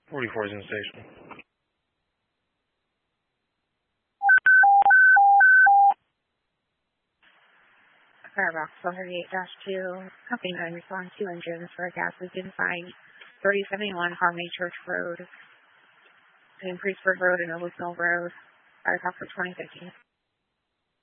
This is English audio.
44 is in the station. Firebox 138-2, Company 9 respond 2 engines for a gas leak inside 3071 Harmony Church Road, in Priestburg Road and Oak Mill Road. Firecraft for 2015.